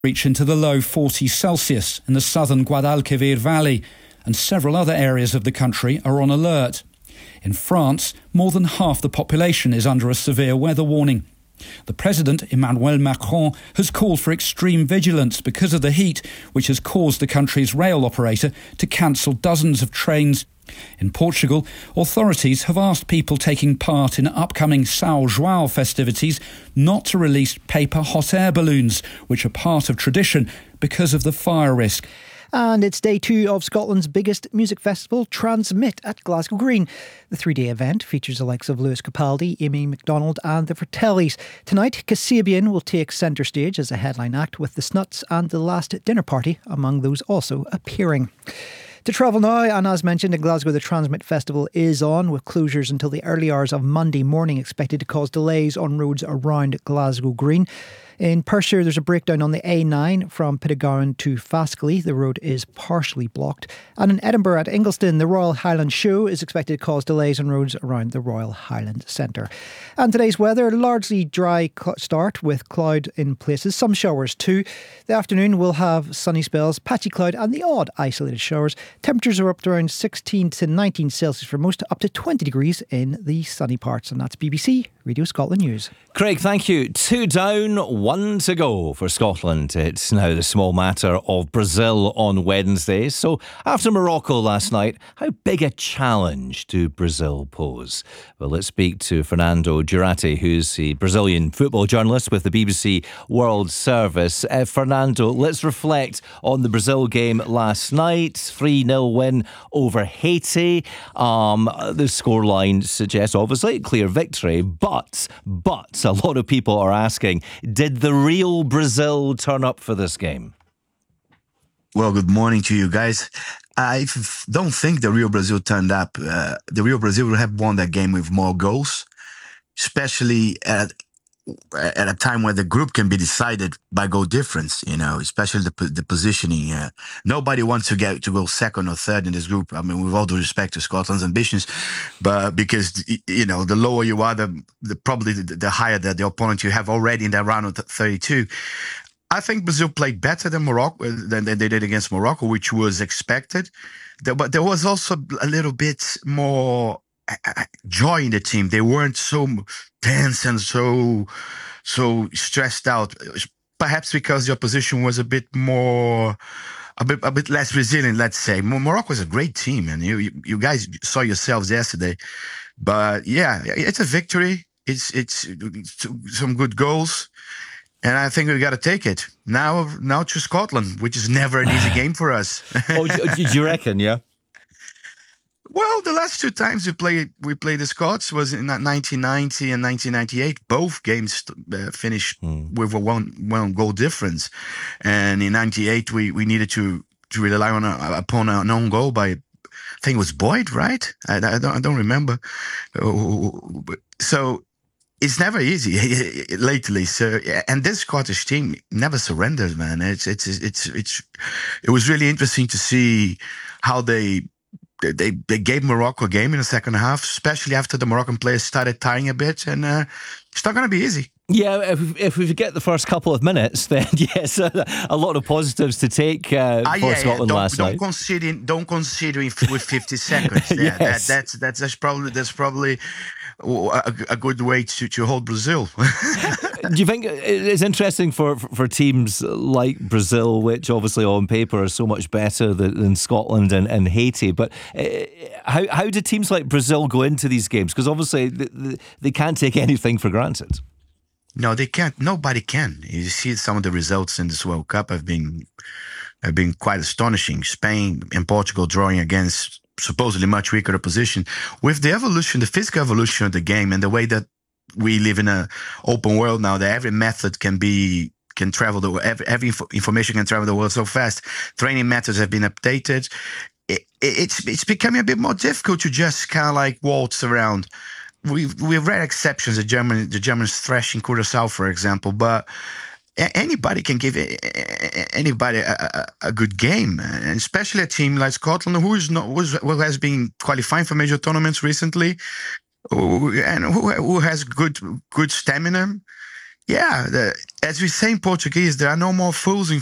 reach into the low 40s Celsius in the southern Guadalquivir Valley, and several other areas of the country are on alert. In France, more than half the population is under a severe weather warning. The President, Emmanuel Macron, has called for extreme vigilance because of the heat, which has caused the country's rail operator to cancel dozens of trains. In Portugal, authorities have asked people taking part in upcoming São João festivities not to release paper hot air balloons, which are part of tradition because of the fire risk. And it's day 2 of Scotland's biggest music festival, Transmit, at Glasgow Green. The 3-day event features the likes of Lewis Capaldi, Amy MacDonald and the Fratellis. Tonight, Kasabian will take centre stage as a headline act, with the Snuts and the Last Dinner Party among those also appearing. To travel now, and as mentioned, in Glasgow the Transmit Festival is on, with closures until the early hours of Monday morning expected to cause delays on roads around Glasgow Green. In Perthshire, there's a breakdown on the A9 from Pittogowan to Faskley. The road is partially blocked. And in Edinburgh at Ingliston, the Royal Highland Show is expected to cause delays on roads around the Royal Highland Centre. And today's weather, largely dry start with cloud in places, some showers too. The afternoon will have sunny spells, patchy cloud and the odd isolated showers. Temperatures are up to around 16 to 19 Celsius for most, up to 20 degrees in the sunny parts. And that's BBC Radio Scotland News. Craig, thank you. 2 down, 1 to go for Scotland. It's now the small matter of Brazil on Wednesday. So after Morocco last night, how big a challenge do Brazil pose? Well, let's speak to Fernando Giratti, who's the Brazilian football journalist with the BBC World Service. Fernando, let's reflect on the Brazil game last night. 3-0 win over Haiti. The scoreline suggests obviously a clear victory, but a lot of people are asking, did the real Brazil turn up for this game? Well, good morning to you guys. I don't think the real Brazil turned up. The real Brazil would have won that game with more goals, especially at a time where the group can be decided by goal difference, especially the positioning. Nobody wants to go second or third in this group. I mean, with all due respect to Scotland's ambitions, but because, the lower you are, probably the higher the opponent you have already in that round of 32. I think Brazil played better than Morocco, than they did against Morocco, which was expected. But there was also a little bit more joy in the team. They weren't so tense and so stressed out. Perhaps because the opposition was a bit less resilient, let's say. Morocco is a great team, and you guys saw yourselves yesterday. But yeah, it's a victory. It's some good goals. And I think we got to take it now to Scotland, which is never an easy game for us. Oh, do you reckon? Yeah. Well, the last 2 times we played the Scots was in 1990 and 1998. Both games finished with a one goal difference, and in '98 we needed to rely upon an own goal by, I think it was Boyd, right? I don't remember. So it's never easy lately. So, and this Scottish team never surrenders, man. It was really interesting to see how they gave Morocco a game in the second half, especially after the Moroccan players started tying a bit, and it's not going to be easy. Yeah, if we forget the first couple of minutes, then yes, a lot of positives to take for Scotland last night. Don't consider with 50 seconds. Yeah, yes. That's probably a good way to hold Brazil. Do you think it's interesting for teams like Brazil, which obviously on paper are so much better than Scotland and Haiti, but how do teams like Brazil go into these games? Because obviously they can't take anything for granted. No, they can't. Nobody can. You see some of the results in this World Cup have been quite astonishing. Spain and Portugal drawing against supposedly much weaker opposition. With the physical evolution of the game and the way that we live in an open world now, that every method can travel every information can travel the world so fast. Training methods have been updated. It's becoming a bit more difficult to just kind of like waltz around. We've read exceptions, the Germans thrashing Curaçao, for example, but anybody can give anybody a good game, and especially a team like Scotland, who has been qualifying for major tournaments recently, and who has good stamina. Yeah, as we say in Portuguese, there are no more fools in